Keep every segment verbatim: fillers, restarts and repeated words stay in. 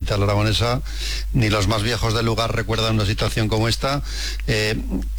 capital aragonesa, ni los más viejos del lugar recuerdan una situación como esta. Eh,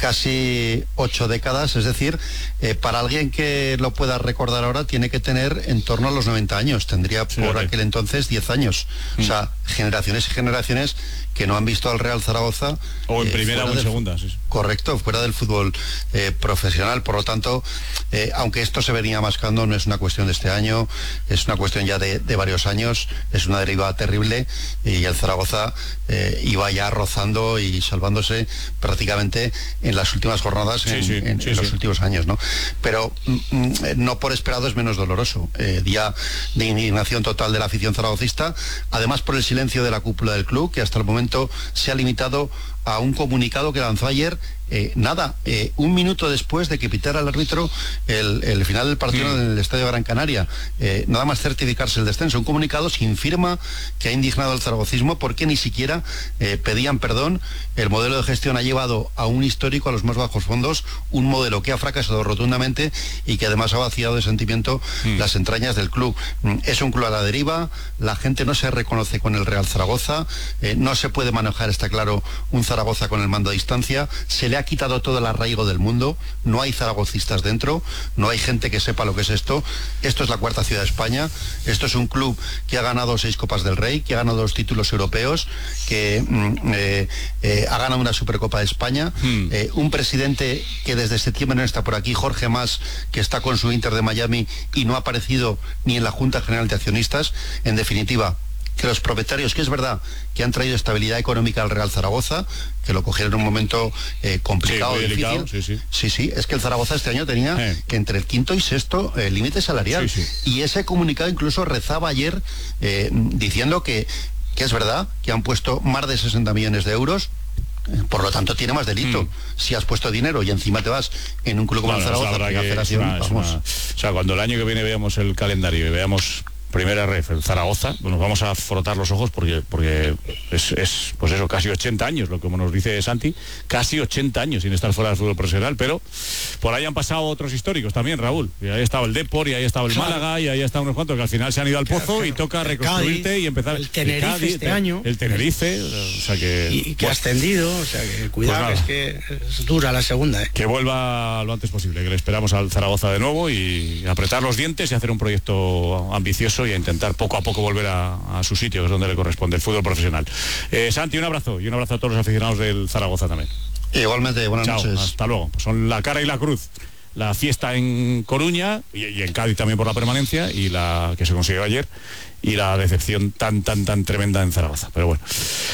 casi ocho décadas, es decir, eh, para alguien que lo pueda recordar ahora tiene que tener en torno a los noventa años, tendría sí, por sí. aquel entonces diez años. Mm. O sea, generaciones y generaciones que no han visto al Real Zaragoza. O en eh, primera o en del, segunda, sí. Correcto, fuera del fútbol eh, profesional. Por lo tanto, eh, aunque esto se venía mascando, no es una cuestión de este año, es una cuestión ya de, de varios años, es una deriva terrible, y el Zaragoza eh, iba ya rozando y salvándose prácticamente en las últimas jornadas, en, sí, sí, en, sí, en los sí. últimos años, ¿no? Pero mm, no por esperado es menos doloroso. Eh, día de indignación total de la afición zaragocista, además por el silencio de la cúpula del club, que hasta el momento se ha limitado a un comunicado que lanzó ayer, eh, nada, eh, un minuto después de que pitara el árbitro el, el final del partido mm. en el Estadio Gran Canaria. Eh, nada más certificarse el descenso, un comunicado sin firma que ha indignado al zaragocismo porque ni siquiera eh, pedían perdón. El modelo de gestión ha llevado a un histórico, a los más bajos fondos, un modelo que ha fracasado rotundamente y que además ha vaciado de sentimiento mm. las entrañas del club. Es un club a la deriva, la gente no se reconoce con el Real Zaragoza, eh, no se puede manejar, está claro, un Zaragoza con el mando a distancia, se le ha quitado todo el arraigo del mundo, no hay zaragocistas dentro, no hay gente que sepa lo que es esto. Esto es la cuarta ciudad de España, esto es un club que ha ganado seis Copas del Rey, que ha ganado dos títulos europeos, que mm, eh, eh, ha ganado una Supercopa de España, hmm. eh, un presidente que desde septiembre no está por aquí, Jorge Mas, que está con su Inter de Miami y no ha aparecido ni en la Junta General de Accionistas. En definitiva, que los propietarios, que es verdad que han traído estabilidad económica al Real Zaragoza, que lo cogieron en un momento eh, complicado, sí, difícil. Delicado, sí, sí. sí, sí, es que el Zaragoza este año tenía eh. entre el quinto y sexto eh, límite salarial. Sí, sí. Y ese comunicado incluso rezaba ayer eh, diciendo que, que es verdad que han puesto más de sesenta millones de euros. Por lo tanto, tiene más delito. Mm. Si has puesto dinero y encima te vas en un club como el Zaragoza, la federación, una, vamos. Una, o sea, cuando el año que viene veamos el calendario y veamos Primera Ref, el Zaragoza, nos vamos a frotar los ojos porque porque es, es pues eso, casi ochenta años, lo que como nos dice Santi, casi ochenta años sin estar fuera del fútbol profesional, pero por ahí han pasado otros históricos también, Raúl. Y ahí estaba el Depor, y ahí estaba el claro. Málaga, y ahí estaban unos cuantos que al final se han ido al pozo, claro, y toca reconstruirte Cádiz, y empezar. El Tenerife el Cádiz, este el, año. El Tenerife, o sea que... Y, y que ha ascendido, o sea que cuidado, pues es que es dura la segunda. ¿eh? Que vuelva lo antes posible, que le esperamos al Zaragoza de nuevo y apretar los dientes y hacer un proyecto ambicioso y a intentar poco a poco volver a, a su sitio, que es donde le corresponde, el fútbol profesional. Eh, Santi, un abrazo y un abrazo a todos los aficionados del Zaragoza también. Igualmente, buenas Chao, noches. Hasta luego. Pues son la cara y la cruz. La fiesta en Coruña y, y en Cádiz también por la permanencia, y la que se consiguió ayer, y la decepción tan tan tan tremenda en Zaragoza. Pero bueno,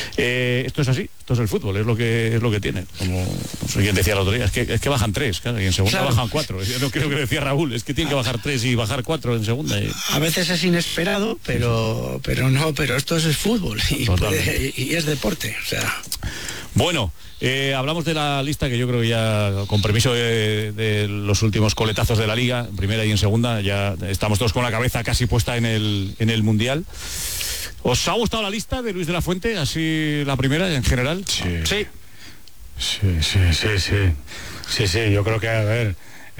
eh, esto es así, esto es el fútbol, es lo que es lo que tiene. Como no sé quién decía el otro día, es que es que bajan tres, claro, y en segunda claro. bajan cuatro. Yo no creo que decía Raúl, es que tienen que bajar tres y bajar cuatro en segunda. Y... A veces es inesperado, pero pero no, pero esto es el fútbol y, puede, y es deporte, o sea. Bueno, eh, hablamos de la lista, que yo creo que ya, con permiso de, de los últimos coletazos de la Liga, en primera y en segunda, ya estamos todos con la cabeza casi puesta en el, en el Mundial. ¿Os ha gustado la lista de Luis de la Fuente, así la primera en general? Sí. Sí. Sí, sí, sí, sí. Sí, sí, yo creo que, a ver,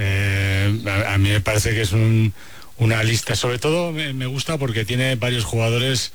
eh, a, a mí me parece que es un, una lista, sobre todo me, me gusta porque tiene varios jugadores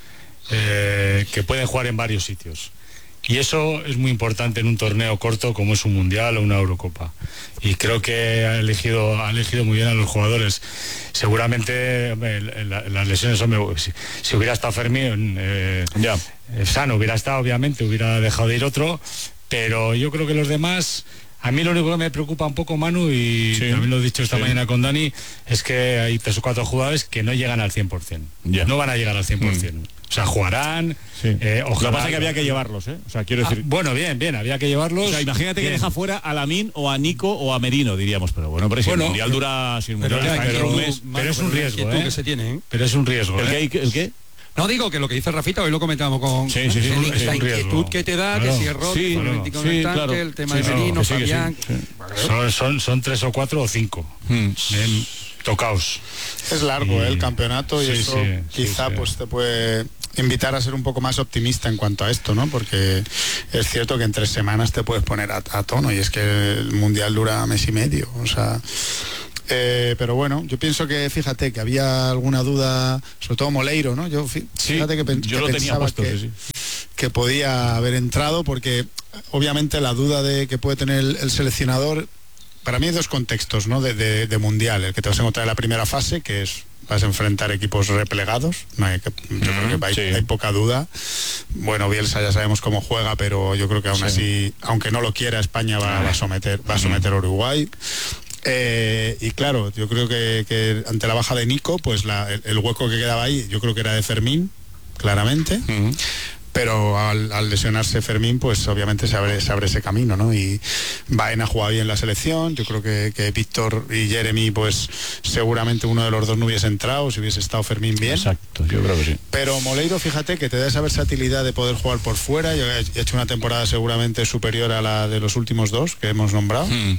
eh, que pueden jugar en varios sitios. Y eso es muy importante en un torneo corto como es un Mundial o una Eurocopa. Y creo que ha elegido, ha elegido muy bien a los jugadores. Seguramente, hombre, la, las lesiones, hombre, si, si hubiera estado Fermín, eh, ya. Eh, sano hubiera estado, obviamente, hubiera dejado de ir otro. Pero yo creo que los demás... A mí lo único que me preocupa un poco, Manu, y sí, también lo he dicho esta sí. mañana con Dani, es que hay tres o cuatro jugadores que no llegan al cien por ciento. Yeah. No van a llegar al cien por ciento. Mm. O sea, jugarán. Sí. Eh, ojalá. Lo que pasa es que había que llevarlos, ¿eh? O sea, quiero decir. Ah, bueno, bien, bien, había que llevarlos. O sea, imagínate bien. que deja fuera a Lamín o a Nico o a Merino, diríamos. Pero bueno, pero si bueno, el Mundial pero, dura. Si el mundial pero, está pero, un mes, pero, pero es un riesgo, ¿eh? Que se tiene, ¿eh? Pero es un riesgo. ¿El ¿eh? qué? ¿El qué? No, digo que lo que dice Rafita, hoy lo comentábamos con sí, sí, sí, el, es la un inquietud riesgo. que te da, Claro. que si es Rodri, sí, claro. sí, sí, claro. tanque, el tema sí, de Merino, sí, Fabián. Sí, sí. Son, son, son tres o cuatro o cinco. Hmm. Bien, tocaos. Es largo, y... ¿eh? El campeonato, y sí, eso sí, quizá sí, pues sí. te puede invitar a ser un poco más optimista en cuanto a esto, ¿no? Porque es cierto que en tres semanas te puedes poner a, a tono, y es que el Mundial dura mes y medio, o sea... Eh, pero bueno, yo pienso que, fíjate, que había alguna duda, sobre todo Moleiro, ¿no? Yo, fíjate sí, que, pen, yo que lo pensaba tenía puesto, que, sí, sí. que podía haber entrado, porque obviamente la duda de que puede tener el, el seleccionador, para mí hay dos contextos, ¿no? de, de, de mundial, el que te vas a encontrar en la primera fase, que es vas a enfrentar equipos replegados, no hay que, yo creo que hay, sí. hay poca duda. Bueno, Bielsa ya sabemos cómo juega, pero yo creo que aún sí. así, aunque no lo quiera, España va, va a someter, va a someter a Uruguay. Eh, y claro, yo creo que, que ante la baja de Nico, pues la, el, el hueco que quedaba ahí, yo creo que era de Fermín, claramente. Uh-huh. Pero al, al lesionarse Fermín, pues obviamente se abre, se abre ese camino, ¿no? Y Baena juega bien la selección, yo creo que, que Víctor y Jeremy, pues seguramente uno de los dos no hubiese entrado si hubiese estado Fermín bien. Exacto, yo creo que sí. Pero Moleiro, fíjate que te da esa versatilidad de poder jugar por fuera. Yo he hecho una temporada seguramente superior a la de los últimos dos que hemos nombrado. Hmm.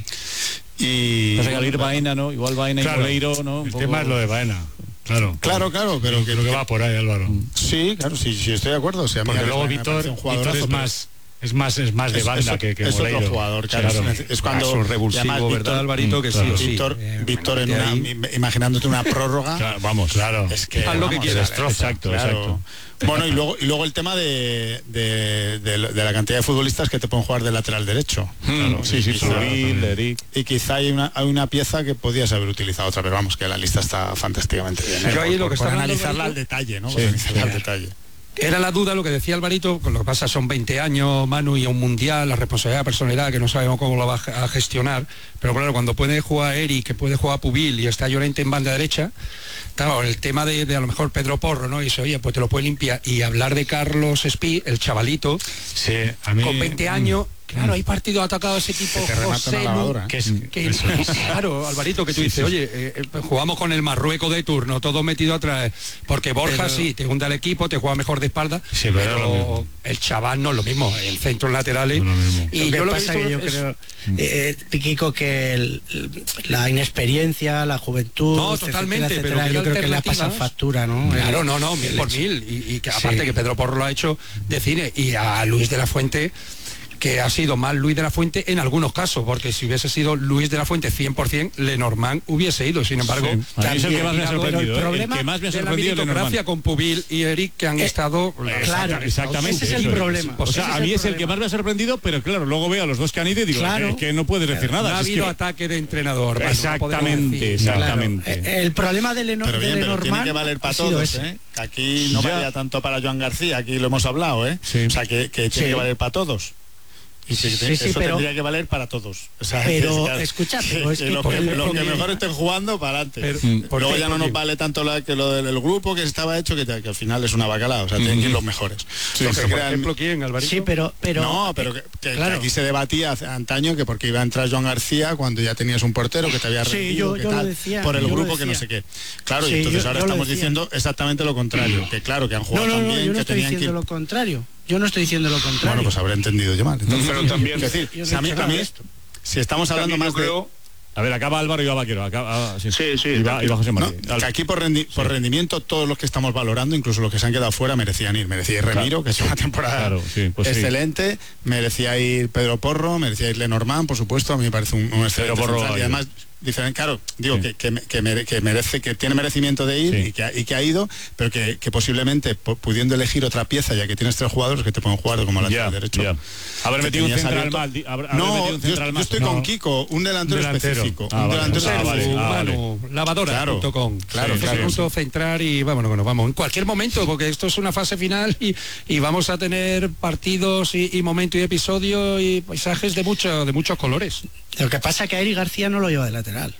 Y no sé, al ir Baena, ¿no? Igual Baena claro, y Moleiro, ¿no? Un el poco... tema es lo de Baena. Claro, claro, claro, pero que lo que va por ahí, Álvaro. Sí, claro, sí, sí estoy de acuerdo. O sea, porque luego Víctor, Víctor es más es más es más de es, banda es, que, que es Moleiro. Otro jugador, claro. claro. Es, es cuando es un revulsivo, además, ¿verdad, Víctor, Alvarito? Que claro. sí, Víctor, sí. Eh, Víctor en una, ahí. imaginándote una prórroga. Claro, vamos, claro. Es que haz lo que quieras. Exacto, claro. exacto. Bueno, y luego y luego el tema de, de, de, de la cantidad de futbolistas que te pueden jugar de lateral derecho. Claro, mm, sí, sí, Subil, Eric. Y quizá hay una, hay una pieza que podías haber utilizado otra, pero vamos, que la lista está fantásticamente bien. Yo ¿eh? ahí por, lo que por, por está analizarla al detalle, ¿no? Sí, por analizarla sí. al detalle. Era la duda, lo que decía Alvarito, con lo que pasa son veinte años, Manu, y un mundial, la responsabilidad, la personalidad, que no sabemos cómo lo va a gestionar, pero claro, cuando puede jugar Eric, que puede jugar Pubil y está Llorente en banda derecha, claro, el tema de, de a lo mejor Pedro Porro, ¿no? Y dice, oye, pues te lo puede limpiar, y hablar de Carlos Espí, el chavalito, sí, a mí, con veinte años... Claro, hay partidos atacados de ese tipo, José Lu, ¿eh? que es, que, claro, Alvarito, que tú sí, dices, sí. oye, eh, jugamos con el Marruecos de turno, todo metido atrás, porque Borja pero, sí, te hunde al equipo, te juega mejor de espalda, sí, pero, pero el chaval no es lo mismo, el centro laterales. No y lo yo lo pasa que yo es, creo, eh, Kiko, que el, la inexperiencia, la juventud, no, totalmente, etcétera, etcétera, pero yo creo que le ha pasado factura, ¿no? Claro, no, no, mil por mil, y, y que aparte sí. que Pedro Porro lo ha hecho de cine, y a Luis de la Fuente, que ha sido más Luis de la Fuente en algunos casos, porque si hubiese sido Luis de la Fuente cien por ciento, Lenormand hubiese ido, sin embargo, sí. es el que más me ha sorprendido, el, el que más me ha sorprendido la meritocracia con Pubil y Eric, que han eh, estado claro, exactamente, ese es el problema. O sea, a mí es el que más me ha sorprendido, pero claro, luego veo a los dos que han ido y digo, claro, es que no puedes decir nada. No ha habido ataque de entrenador. Exactamente, exactamente. El problema de Lenormand tiene que valer para todos, ¿eh? Aquí no valía tanto para Joan García, aquí lo hemos hablado, ¿eh? O sea, que tiene que valer para todos. Y sí, sí, eso sí, pero, tendría que valer para todos. O sea, pero que, escuchad, que, es que, que, lo que, lo que mejor estén jugando para adelante. Luego ya no nos vale tanto la, que lo del grupo que estaba hecho, que, que al final es una bacalao. O sea, tienen que ir los mejores. Sí, los que por crean... ejemplo, ¿quién, Alvarito? Sí, pero, pero no, pero que, que, claro. que aquí se debatía hace antaño que porque iba a entrar Joan García cuando ya tenías un portero que te había rendido, sí, yo, que yo tal, lo decía, por el yo grupo que no sé qué. Claro, sí, y entonces yo, ahora yo estamos diciendo exactamente lo contrario. Que claro, que han jugado no, no, también. No, yo no que estoy tenían diciendo que... lo contrario. Yo no estoy diciendo lo contrario. Bueno, pues habré entendido yo mal. Entonces, pero también, es decir, yo no si a mí también esto. Si estamos hablando más creo... de... A ver, acaba Álvaro y va Vaquero. Acaba, sí, sí, sí. Y va, y va José María. No, que aquí por, rendi por sí. rendimiento, todos los que estamos valorando, incluso los que se han quedado fuera, merecían ir. Merecía ir Remiro, claro. que es una temporada claro, sí, pues excelente. Sí. Merecía ir Pedro Porro, merecía ir Lenormand, por supuesto. A mí me parece un, un excelente Porro, central. Y además, diferente, claro, digo sí. que, que, que, mere, que merece, que tiene merecimiento de ir sí. y, que, y que ha ido, pero que, que posiblemente pudiendo elegir otra pieza, ya que tienes tres jugadores que te pueden jugar como lateral yeah, derecho. Yeah. Haber metido un central mal. Haber no, metido un central yo, mal. yo estoy no. con Kiko, un delantero, delantero. específico. Ah, un vale, delantero ah, específico. Vale, ah, vale. Manu, lavadora claro, punto com. Claro, sí, claro. Punto sí. centrar y vámonos que nos vamos. En cualquier momento, porque esto es una fase final y, y vamos a tener partidos y, y momentos y episodios y paisajes de, mucho, de muchos colores. Lo que pasa es que a Eric García no lo lleva de lateral.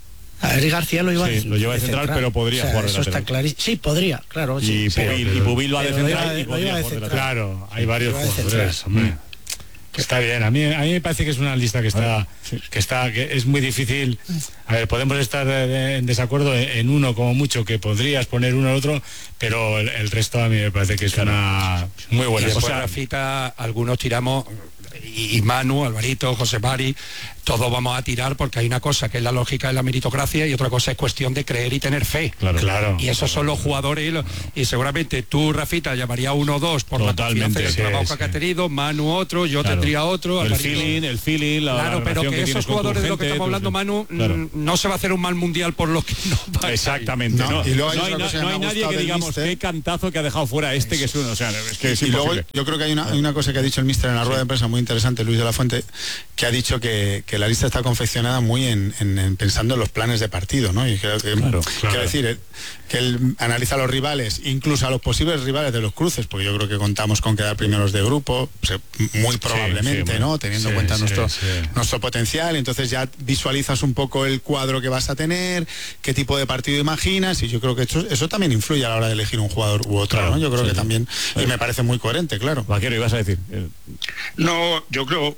A Eric García lo lleva, sí, de, lo lleva de central, central, pero podría o sea, jugar de eso lateral. Está clarísimo. Sí, podría, claro. Y, sí, Pubil, pero, y Pubil va de central de, y podría de jugar de lateral. Claro, hay varios jugadores, hombre. Está bien, a mí, a mí me parece que es una lista que está, que está, que es muy difícil. A ver, podemos estar en desacuerdo en uno como mucho, que podrías poner uno al otro, pero el, el resto a mí me parece que es claro. una muy buena. Y después, o sea, Rafita, algunos tiramos, y, y Manu, Alvarito, José Mari, todos vamos a tirar porque hay una cosa que es la lógica de la meritocracia y otra cosa es cuestión de creer y tener fe. Claro, claro. Y esos son los jugadores y, lo, y seguramente tú, Rafita, llamaría uno o dos por Totalmente, la confianza sí, el trabajo sí. que ha tenido, Manu otro, yo Claro. tendría otro. El Alvarito. feeling, el feeling, la, Claro, la pero que, que esos jugadores de los que estamos hablando, Manu, claro. no se va a hacer un mal mundial por los que no va a Exactamente. No, No, y luego hay no hay, otra cosa que no me hay ha nadie gustado que del digamos míster. qué cantazo que ha dejado fuera este, que es uno. O sea, es que es y luego imposible. yo creo que hay una, hay una cosa que ha dicho el míster en la rueda de prensa muy interesante, Luis de la Fuente, que ha dicho que, que la lista está confeccionada muy en, en, en pensando en los planes de partido, ¿no? Y creo que, Claro, quiero claro. decir, eh, que él analiza a los rivales, incluso a los posibles rivales de los cruces, porque yo creo que contamos con quedar primeros de grupo, pues, muy probablemente, sí, ¿no? Teniendo sí, en cuenta sí, nuestro, sí. nuestro potencial, entonces ya visualizas un poco el cuadro que vas a tener, qué tipo de partido imaginas, y yo creo que eso, eso también influye a la hora de elegir un jugador u otro, Claro, ¿no? Yo creo sí, que sí. también, y me parece muy coherente, claro. Vaquero, ibas a decir. Eh, No, yo creo,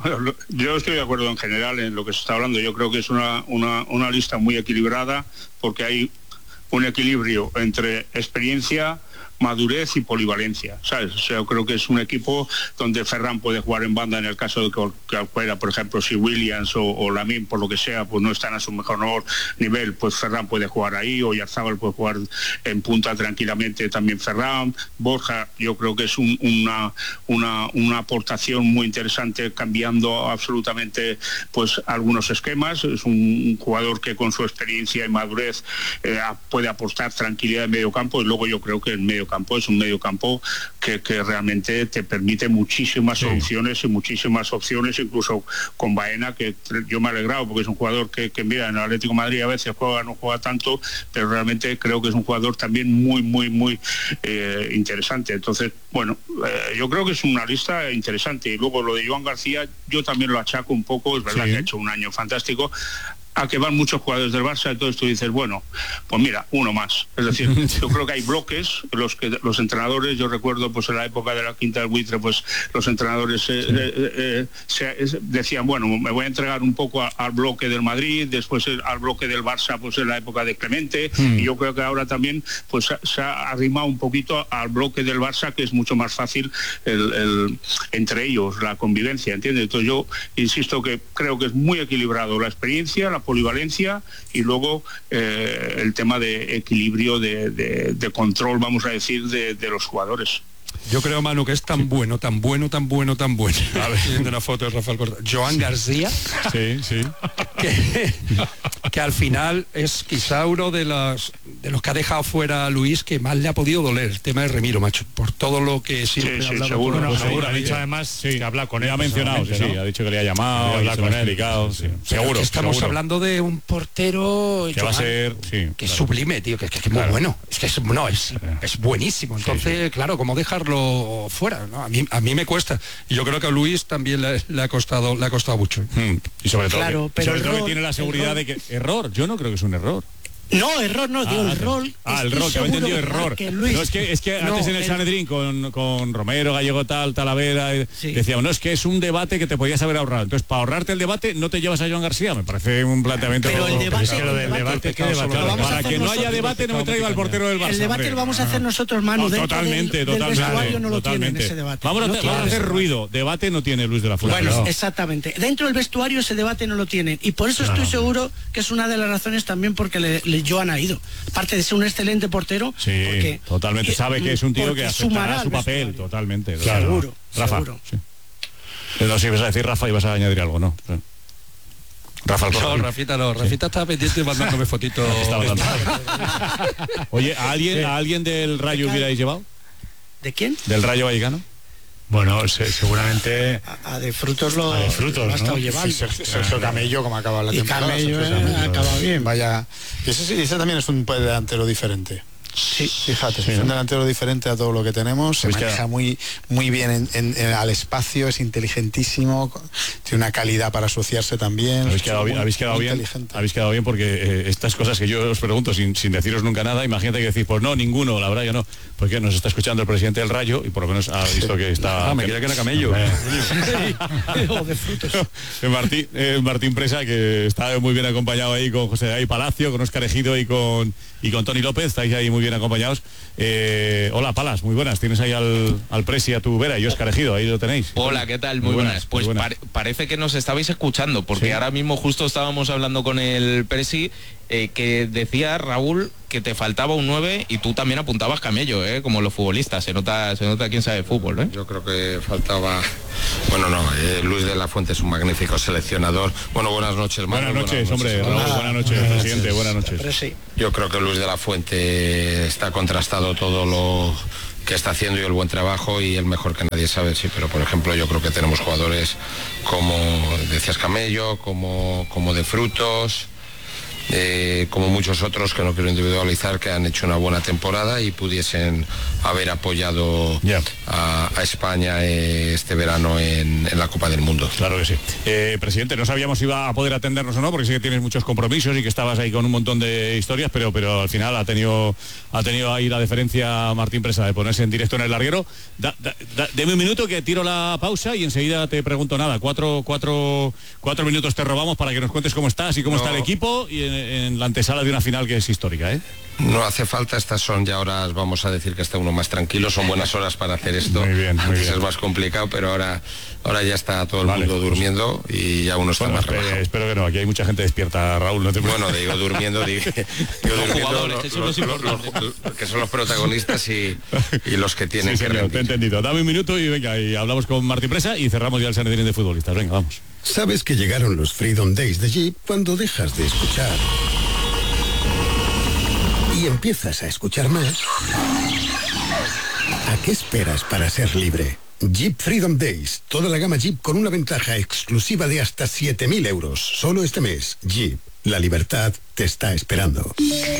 yo estoy de acuerdo en general en lo que se está hablando. Yo creo que es una, una, una lista muy equilibrada porque hay un equilibrio entre experiencia, madurez y polivalencia, ¿sabes? O sea, yo creo que es un equipo donde Ferran puede jugar en banda en el caso de que cualquiera, por ejemplo, si Williams o, o Lamine, por lo que sea, pues no están a su mejor nivel, pues Ferran puede jugar ahí, o Yarzábal puede jugar en punta tranquilamente también Ferran. Borja, yo creo que es un, una, una, una aportación muy interesante, cambiando absolutamente pues algunos esquemas. Es un jugador que con su experiencia y madurez eh, puede aportar tranquilidad en medio campo, y luego yo creo que en medio campo es un medio campo que, que realmente te permite muchísimas sí. soluciones y muchísimas opciones, incluso con Baena, que yo me he alegrado porque es un jugador que, que mira, en el Atlético de Madrid a veces juega, no juega tanto, pero realmente creo que es un jugador también muy, muy, muy eh, interesante. Entonces, bueno, eh, yo creo que es una lista interesante. Y luego lo de Joan García, yo también lo achaco un poco, es verdad sí. que ha hecho un año fantástico, a que van muchos jugadores del Barça, entonces tú dices, bueno, pues mira, uno más. Es decir, yo creo que hay bloques, los que los entrenadores, yo recuerdo pues en la época de la Quinta del Buitre, pues los entrenadores eh, sí. eh, eh, se, eh, decían, bueno, me voy a entregar un poco a, al bloque del Madrid, después el, al bloque del Barça, pues en la época de Clemente, mm. y yo creo que ahora también pues se ha arrimado un poquito al bloque del Barça, que es mucho más fácil el, el, entre ellos, la convivencia, ¿entiendes? Entonces yo insisto que creo que es muy equilibrado la experiencia, la polivalencia y luego eh, el tema de equilibrio de, de, de control, vamos a decir, de, de los jugadores. Yo creo, Manu, que es tan sí. bueno, tan bueno, tan bueno, tan bueno. A ver, viendo una foto de Rafael Corta. Joan García. Sí, sí. Que, que al final es quizá uno de los de los que ha dejado fuera a Luis que más le ha podido doler el tema de Remiro, macho, por todo lo que siempre sí, ha hablado. Sí, seguro, con no, él. seguro. Ha dicho además sí, que habla con él. Ha mencionado, sí, ¿no? sí, ha dicho que le ha llamado, habla con él, explicado, sí. Seguro. Estamos seguro. hablando de un portero que Joan, va a ser, sí, que claro. es sublime, tío, que, que, que es muy claro. bueno. Es que es, no, es, es buenísimo. Entonces, sí, sí. claro, ¿cómo dejarlo fuera? ¿no? A mí a mí me cuesta. Y yo creo que a Luis también le, le ha costado le ha costado mucho. Hmm. Y sobre todo, claro, que, pero sobre todo error, que tiene la seguridad error. de que error, yo no creo que es un error. No, error no, digo, ah, el rol. Ah, el rol, que había entendido error. Que Luis, no, es que, es que no, antes en el, el Sanedrín con, con Romero, Gallego tal, Talavera, sí. decíamos, no, es que es un debate que te podías haber ahorrado. Entonces, para ahorrarte el debate, no te llevas a Joan García. Me parece un planteamiento... Pero el debate... Es que lo del debate, ¿qué debate? Claro, para que no haya debate, no me traiga al portero del Barça. El debate hombre. lo vamos a hacer nosotros, Manu. No, totalmente, del, totalmente. Del vestuario no lo totalmente. tienen ese debate. Vamos a, no vamos a hacer ruido. Debate no tiene Luis de la Fuente. Bueno, no. exactamente. Dentro del vestuario ese debate no lo tienen. Y por eso estoy no. seguro que es una de las razones también porque le, le Joan ha ido. Aparte de ser un excelente portero. Sí, porque, totalmente. Sabe que es un tío que aceptará su papel. Vestuario. Totalmente. Claro. Seguro. Rafa. Seguro. Sí. No, si ibas a decir Rafa, ibas a añadir algo, ¿no? Sí. Rafa, no, Rafita no, Rafita sí. estaba pendiente mandándome fotitos. Oye, ¿a alguien, sí. ¿a alguien del Rayo hubierais llevado? ¿De quién? ¿Del Rayo Vallecano? Bueno, se, seguramente a, a de frutos lo, a de frutos, lo ha estado ¿no? llevando. Sí, Sergio Camello, como acaba la y temporada. Camello eh, acaba bien. Vaya, ese, ese también es un delantero diferente. Sí, fíjate, sí, es un ¿no? delantero diferente a todo lo que tenemos, se maneja muy, muy bien en, en, en, al espacio, es inteligentísimo, tiene una calidad para asociarse también. Habéis quedado bien, habéis quedado bien, habéis quedado bien porque eh, estas cosas que yo os pregunto sin, sin deciros nunca nada, imagínate que decís, pues no, ninguno, la verdad que no, porque nos está escuchando el presidente del Rayo y por lo menos ha visto que está... Ah, me quería que era Camello. O de frutos. Martín, eh, Martín Presa, que está muy bien acompañado ahí con José Ay Palacio, con Óscar Ejido y con, y con Tony López, estáis ahí muy muy bien acompañados. Eh, hola, Palas, muy buenas. Tienes ahí al, al Presi, a tu vera y Óscar Ejido, ahí lo tenéis. Hola, ¿qué tal? Muy, muy buenas. buenas. Pues muy buenas. Pare, parece que nos estabais escuchando, porque ¿sí? Ahora mismo justo estábamos hablando con el Presi, eh, que decía, Raúl, que te faltaba un nueve y tú también apuntabas camello, ¿eh? Como los futbolistas, se nota, se nota quién sabe de fútbol, ¿eh? Yo creo que faltaba... Bueno, no, eh, Luis de la Fuente es un magnífico seleccionador. Bueno, buenas noches, Manu. Buenas noches, buenas hombre, noches, Raúl, buenas noches, buenas presidente, noches. Buenas noches. Yo creo que Luis de la Fuente está contrastado todo lo que está haciendo y el buen trabajo, y el mejor que nadie sabe, sí, pero por ejemplo yo creo que tenemos jugadores como decías Camello, como, como de Frutos, eh, como muchos otros que no quiero individualizar, que han hecho una buena temporada y pudiesen haber apoyado yeah. a, a España eh, este verano en, en la Copa del Mundo. Claro que sí. Eh, presidente, no sabíamos si iba a poder atendernos o no, porque sé que tienes muchos compromisos y que estabas ahí con un montón de historias, pero, pero al final ha tenido ha tenido ahí la deferencia Martín Presa de ponerse en directo en el larguero. Da, da, da, deme un minuto que tiro la pausa y enseguida te pregunto nada. Cuatro, cuatro, cuatro minutos te robamos para que nos cuentes cómo estás y cómo no. está el equipo, y en, en la antesala de una final que es histórica, ¿eh? No hace falta, estas son ya horas, vamos a decir que está uno más tranquilo, son buenas horas para hacer esto. Muy bien, muy Antes bien. es más complicado, pero ahora ahora ya está todo el vale, mundo durmiendo y ya uno está bueno, más espero, relajado. Espero que no, aquí hay mucha gente despierta, Raúl, no te preocupes. Bueno, digo durmiendo, digo, digo durmiendo lo, lo, lo, lo, lo, que son los protagonistas y, y los que tienen sí, que señor, rendir. Te he entendido. Dame un minuto y venga, y hablamos con Martín Presa y cerramos ya el Sanedrín de futbolistas. Venga, vamos. Sabes que llegaron los Freedom Days de Jeep cuando dejas de escuchar y empiezas a escuchar más. ¿A qué esperas para ser libre? Jeep Freedom Days, toda la gama Jeep con una ventaja exclusiva de hasta siete mil euros. Solo este mes, Jeep, la libertad te está esperando.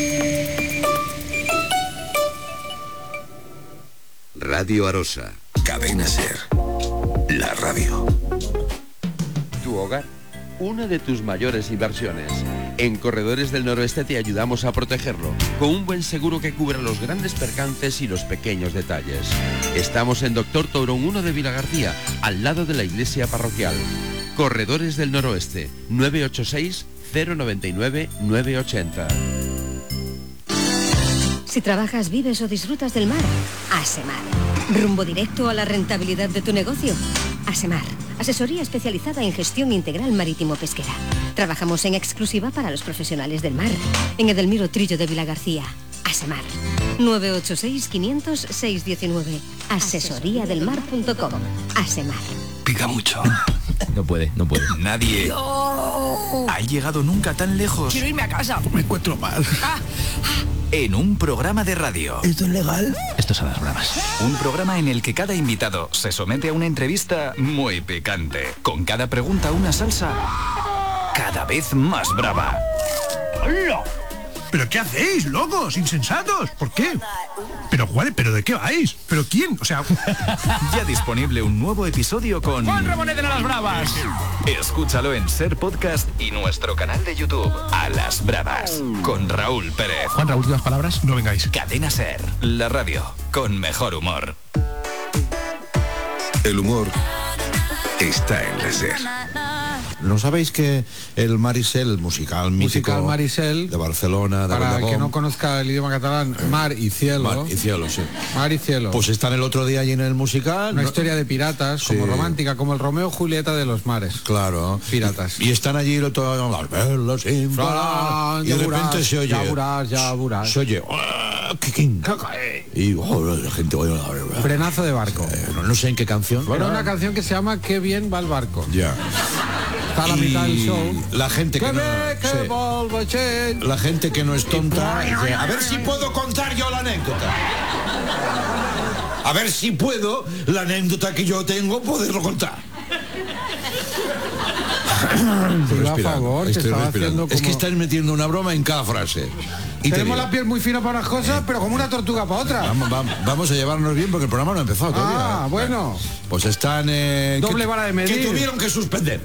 Radio Arosa, Cadena Ser, la radio. Tu hogar, una de tus mayores inversiones. En Corredores del Noroeste te ayudamos a protegerlo, con un buen seguro que cubra los grandes percances y los pequeños detalles. Estamos en Doctor Tourón uno de Vilagarcía, al lado de la iglesia parroquial. Corredores del Noroeste, nueve ocho seis, cero nueve nueve, nueve ocho cero. Si trabajas, vives o disfrutas del mar, Asemar. Rumbo directo a la rentabilidad de tu negocio. Asemar, asesoría especializada en gestión integral marítimo-pesquera. Trabajamos en exclusiva para los profesionales del mar. En Edelmiro Trillo de Vilagarcía. Asemar. nueve ocho seis, quinientos, seiscientos diecinueve. asesoría del mar punto com. Asemar. Pica mucho. No puede, no puede. Nadie no. ha llegado nunca tan lejos. Quiero irme a casa. Me encuentro mal. Ah. En un programa de radio. ¿Esto es legal? Esto es a las bravas. Un programa en el que cada invitado se somete a una entrevista muy picante. Con cada pregunta una salsa cada vez más brava. ¡Hola! ¿Pero qué hacéis, locos, insensatos? ¿Por qué? Pero, ¿cuál? ¿Pero de qué vais? ¿Pero quién? O sea... Ya disponible un nuevo episodio con... ¡Juan Ramonet a las bravas! Escúchalo en Ser Podcast y nuestro canal de YouTube, A las Bravas, con Raúl Pérez. Juan, Raúl, últimas palabras, no vengáis. Cadena Ser, la radio, con mejor humor. El humor está en la Ser. ¿No sabéis que el Marisel, musical mítico musical Marisel, de Barcelona, de para el que no conozca el idioma catalán, mar y cielo, mar y cielo, sí, mar y cielo, pues están el otro día allí en el musical, una no, historia de piratas, sí, como romántica, como el Romeo y Julieta de los mares, claro, piratas, y, y están allí el otro, las velas sin parar, y de repente se oye, ya burás, ya burás, se oye, y oh, la gente, frenazo de barco, eh, no, no sé en qué canción, bueno, una canción que se llama Qué bien va el barco, ya. Está a la mitad del show. La gente que, que, no, que sí. La gente que no es tonta dice, a ver si puedo contar yo la anécdota. A ver si puedo la anécdota que yo tengo poderlo contar. Por favor, que estaba haciendo como... Es que están metiendo una broma en cada frase. Y tenemos la piel muy fina para unas cosas, eh, pero como una tortuga para otras. Vamos, vamos, vamos a llevarnos bien porque el programa no ha empezado todavía. Ah, bueno. Pues están... Eh, Doble que, vara de medir. Que tuvieron que suspender.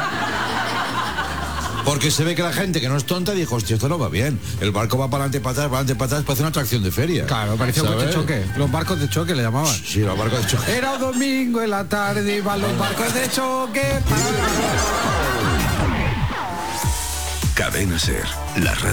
Porque se ve que la gente que no es tonta dijo, hostia, esto no va bien. El barco va para adelante, para atrás, para adelante, para atrás, parece una atracción de feria. Claro, parecía un coche choque. Los barcos de choque le llamaban. Sí, los barcos de choque. Era domingo en la tarde, iban los barcos de choque. Cadena Ser, la radio.